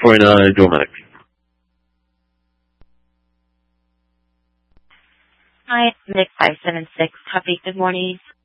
for Joe Max. Hi, Nick 576. Happy good morning.